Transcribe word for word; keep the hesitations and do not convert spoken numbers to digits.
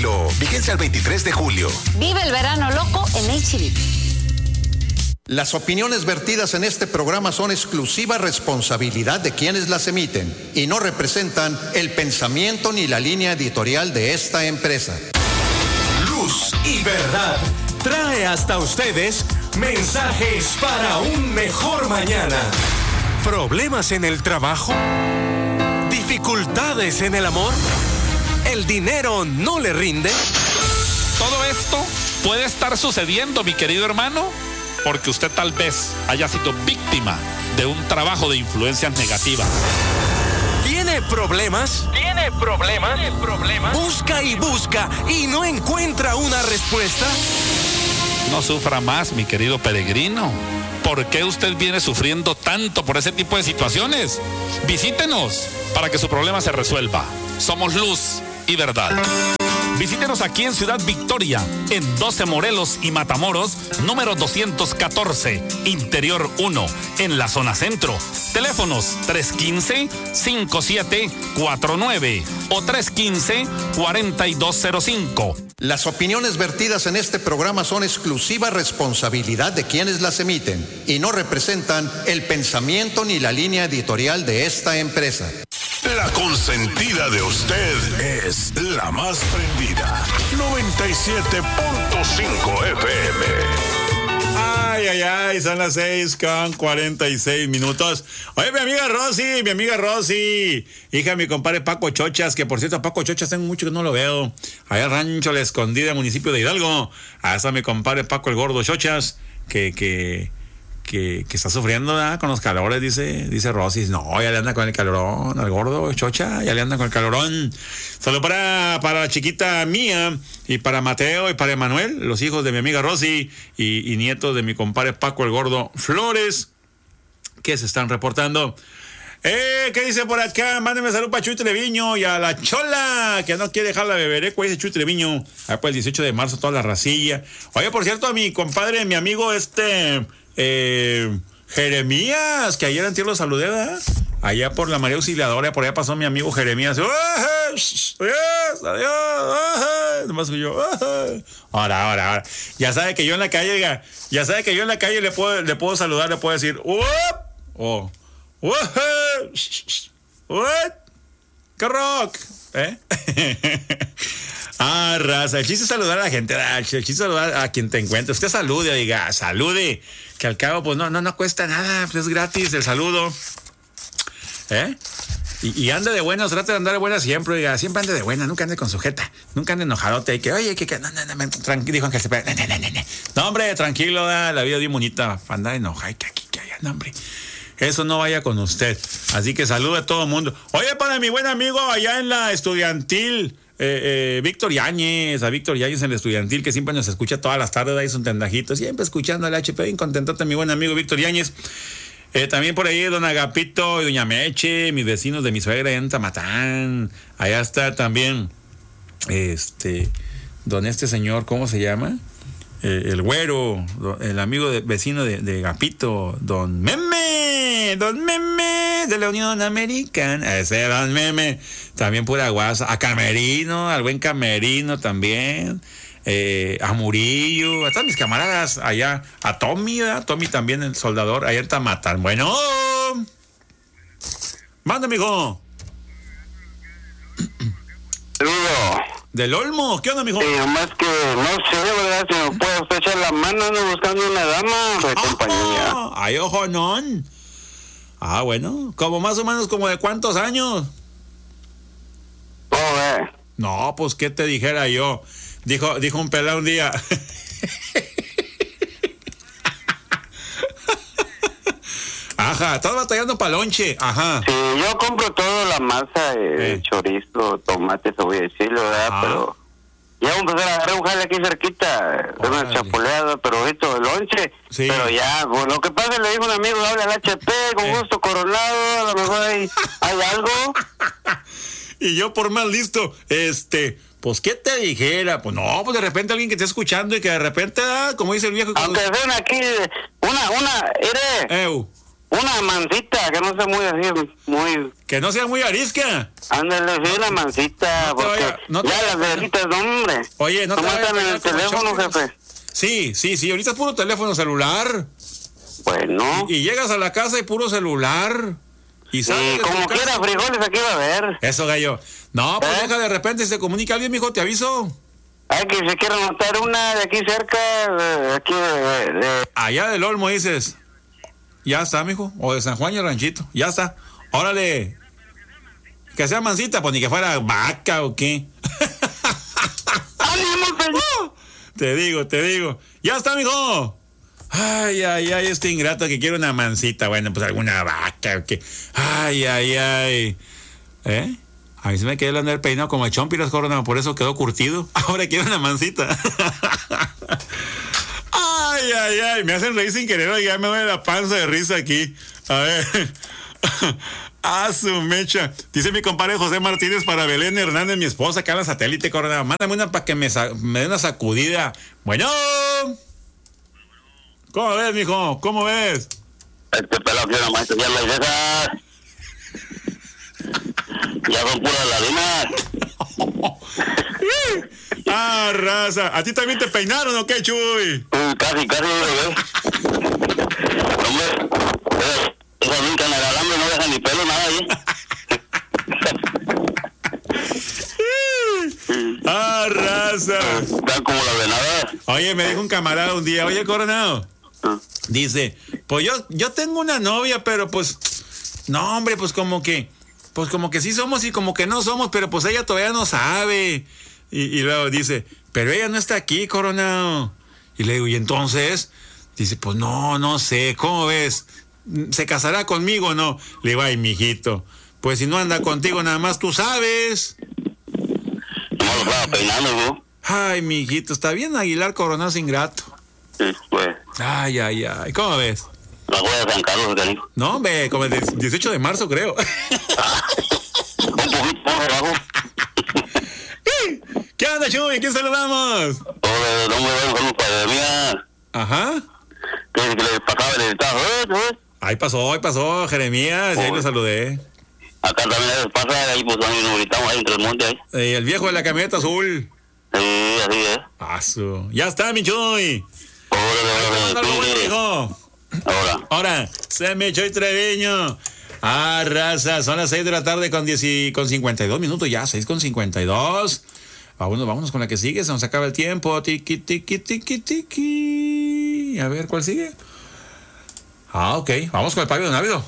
estilo. Vigencia al veintitrés de julio. Vive el verano loco en H E B. Las opiniones vertidas en este programa son exclusiva responsabilidad de quienes las emiten y no representan el pensamiento ni la línea editorial de esta empresa. Luz y Verdad trae hasta ustedes mensajes para un mejor mañana. ¿Problemas en el trabajo? ¿Dificultades en el amor? ¿El dinero no le rinde? Todo esto puede estar sucediendo, mi querido hermano, porque usted tal vez haya sido víctima de un trabajo de influencias negativas. ¿Tiene problemas? ¿Tiene problemas? ¿Tiene problemas? Busca y busca y no encuentra una respuesta. No sufra más, mi querido peregrino. ¿Por qué usted viene sufriendo tanto por ese tipo de situaciones? Visítenos para que su problema se resuelva. Somos Luz y Verdad. Visítenos aquí en Ciudad Victoria, en doce Morelos y Matamoros, número doscientos catorce, Interior uno, en la zona centro. Teléfonos tres uno cinco, cinco siete cuatro nueve o tres uno cinco, cuatro dos cero cinco. Las opiniones vertidas en este programa son exclusiva responsabilidad de quienes las emiten y no representan el pensamiento ni la línea editorial de esta empresa. La consentida de usted es la más prendida. noventa y siete punto cinco F M. Ay, ay, ay, son las seis con cuarenta y seis minutos. Oye, mi amiga Rosy, mi amiga Rosy, hija de mi compadre Paco Chochas, que por cierto, Paco Chochas tengo mucho que no lo veo. Allá al rancho La Escondida, municipio de Hidalgo. Ahí está mi compadre Paco el Gordo Chochas, que, que, que, que está sufriendo, ¿verdad? Con los calores, dice, dice Rosy. No, ya le anda con el calorón al gordo Chocha, ya le anda con el calorón. Solo para, para la chiquita mía, y para Mateo y para Emanuel, los hijos de mi amiga Rosy y, y nietos de mi compadre Paco el Gordo Flores, que se están reportando. Eh, ¿qué dice por acá? Mándeme salud para Chuy Treviño y a la Chola, que no quiere dejar la beberecua, dice Chuy Treviño. Ah, pues el dieciocho de marzo, toda la racilla. Oye, por cierto, a mi compadre, mi amigo este, eh, Jeremías, que ayer antier lo saludé, ¿verdad? Allá por la María Auxiliadora, por allá pasó mi amigo Jeremías. ¡Adiós! ¡Adiós! Nomás yo. Ahora, ahora, ahora. Ya sabe que yo en la calle, ya sabe que yo en la calle le puedo, le puedo saludar, le puedo decir, ¡Up! O, ¡What! ¡Qué rock! ¿Eh? Ah, raza. El chiste es saludar a la gente. El chiste es saludar a quien te encuentre. Usted salude, diga, salude. Que al cabo, pues no, no, no cuesta nada. Pues es gratis el saludo. ¿Eh? Y, y ande de buenas, trate de andar de buenas siempre, diga, siempre ande de buena, nunca ande con sujeta, nunca ande enojadote, y que, oye, que, que, no, no, no, tranquilo, dijo Ángel Cepeda, no, no, no, no, no, hombre, tranquilo, da, la vida es bien bonita, para andar enojado, y que aquí, que allá, no, hombre, eso no vaya con usted, así que salude a todo el mundo. Oye, para mi buen amigo allá en la estudiantil, eh, eh, Víctor Yáñez, a Víctor Yáñez en la estudiantil, que siempre nos escucha todas las tardes, ahí es un tendajito, siempre escuchando el H P, bien contentote, mi buen amigo Víctor Yáñez. Eh, también por ahí don Agapito y doña Meche, mis vecinos de mi suegra en Tamatán. Allá está también este don este señor, ¿cómo se llama? Eh, el güero, el amigo de, vecino de, de Agapito, don Meme, don Meme de la Unión Americana. Ese don Meme, también pura guasa. A Camerino, al buen Camerino también. Eh, a Murillo, a todos mis camaradas allá, a Tommy, ¿verdad? Tommy también, el soldador, allá en Tamatán. Bueno, manda, mijo. Saludo. Del Olmo, ¿qué onda, mijo? Sí, nomás que no sé, ¿verdad? Si me puede usted echar la mano, ando buscando una dama de ah, compañía. Ay, ojo, no. Ah, bueno, como más o menos como de cuántos años. ¿Cómo ve? No, pues, ¿qué te dijera yo? Dijo, dijo un pelado un día. Ajá, estás batallando para lonche. Ajá. Sí, yo compro todo, la masa, el eh. chorizo, tomate, cebolla y chile, ¿verdad? Ah. Pero ya vamos a empezar a agarrar un jale aquí cerquita, de una chapoleada, pero esto, el lonche. Sí. Pero ya, pues, lo que pasa, le dijo un amigo, habla al H P, con eh. gusto coronado, a lo mejor hay, hay algo. Y yo por más listo, este... Pues, ¿qué te dijera? Pues, no, pues, de repente alguien que esté escuchando y que de repente, ah, como dice el viejo... Aunque sean aquí, una, una, iré, Ew. Una mansita, que no sea muy así, muy... Que no sea muy arisca. Ándale, sí, una mansita, No te porque vaya- no te ya vaya- las viejitas, no, hombre. Oye, no te ¿Cómo vayas a están en pegar el como teléfono, chócalas. jefe? Sí, sí, sí, ahorita es puro teléfono celular. Bueno. Y llegas a la casa y puro celular. Y sales Y de tu como casa. quiera, frijoles aquí va a haber. Eso, gallo. No, pues ¿Eh? deja de repente, si se comunica alguien, mijo, te aviso. Hay que se quiere anotar una de aquí cerca, de aquí de... de- Allá del Olmo, dices. Ya está, mijo. O de San Juan y el Ranchito. Ya está. Órale. Que sea mansita, pues ni que fuera vaca o qué. ¡Ánimo, señor! Te digo, te digo. Ya está, mijo. Ay, ay, ay, este ingrato que quiere una mansita. Bueno, pues alguna vaca o qué. Ay, ay, ay. ¿Eh? A mí se me quedó el andar peinado como el Chompiras Coronado, por eso quedó curtido. Ahora quiero una mansita. Ay, ay, ay. Me hacen reír sin querer. Ya me duele la panza de risa aquí. A ver. Ah, su mecha. Dice mi compadre José Martínez para Belén Hernández, mi esposa, acá en la satélite Coronado. Mándame una para que me, sa- me dé una sacudida. Bueno. ¿Cómo ves, mijo? ¿Cómo ves? Este pelado quiere una maestra, ya la idea. Ya son puras ladinas. Ah, raza. ¿A ti también te peinaron o qué, Chuy? Uh, casi, casi, ¿ves? Hombre, esas brincan el alambre, no dejan ni pelo, nada ahí. Ah, raza. Están como las venadas. Oye, me dijo un camarada un día, oye, Coronado. Ah. Dice, pues yo, yo tengo una novia, pero pues, no, hombre, pues como que, pues como que sí somos y como que no somos, pero pues ella todavía no sabe. Y, y luego dice, pero ella no está aquí, Coronado. Y le digo, ¿y entonces? Dice, pues no, no sé, ¿cómo ves? ¿Se casará conmigo o no? Le digo, ay, mijito, pues si no anda contigo nada más tú sabes. No lo estaba peinando, ¿no? Ay, mijito, está bien Aguilar Coronado es ingrato. Sí, pues. Ay, ay, ay, ¿cómo ves? La huella de San Carlos, canijo. No, hombre, como el dieciocho de marzo, creo. Un poquito más abajo. ¿Qué onda, Chuy? ¿Quién saludamos? Oye, no me ven con un padre de mía. Ajá. Que que le pasaba el estado, ¿eh? ¿eh? Ahí pasó, ahí pasó, Jeremías, y ahí lo saludé. Acá también a veces pasa, ahí pues ahí nos gritamos ahí entre el monte ahí. Eh, el viejo de la camioneta azul. Sí, así es. Ah, su. Ya está, mi Chuy. Ahora, Algo bueno, hijo. ahora. Ahora, se me Chuy Treviño. Ah, raza, son las seis de la tarde con, diez y, con cincuenta y dos minutos ya, seis con cincuenta y dos. Vámonos, vámonos con la que sigue, se nos acaba el tiempo. Tiki, tiki, tiki, tiki. A ver, ¿cuál sigue? Ah, ok, vamos con el Pablo Navido.